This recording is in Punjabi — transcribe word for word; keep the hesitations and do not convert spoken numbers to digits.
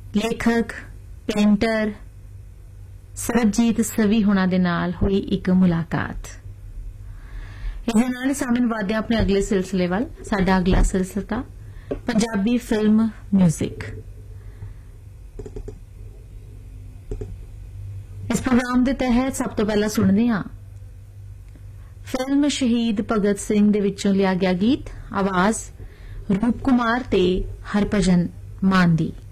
ਲੇਖਕ ਪੇਂਟਰ ਸਰਬਜੀਤ ਸਵੀ ਹੋਣਾ ਦੇ ਨਾਲ ਹੋਈ ਇੱਕ ਮੁਲਾਕਾਤ। ਇਹਦੇ ਨਾਲ ਹੀ ਸਾਹਮਣੇ ਵਧਦੇ ਹਾਂ ਆਪਣੇ ਅਗਲੇ ਸਿਲਸਿਲੇ ਵੱਲ। ਸਾਡਾ ਅਗਲਾ ਸਿਲਸਿਲਾ ਪੰਜਾਬੀ ਫਿਲਮ ਮਿਊਜ਼ਿਕ। ਇਸ ਪ੍ਰੋਗਰਾਮ ਦੇ ਤਹਿਤ ਸਭ ਤੋਂ ਪਹਿਲਾਂ ਸੁਣਦੇ ਹਾਂ ਫਿਲਮ ਸ਼ਹੀਦ ਭਗਤ ਸਿੰਘ ਦੇ ਵਿੱਚੋਂ ਲਿਆ ਗਿਆ ਗੀਤ, ਆਵਾਜ਼ ਰੂਪ ਕੁਮਾਰ ਤੇ ਹਰਭਜਨ ਮਾਨ ਦੀ।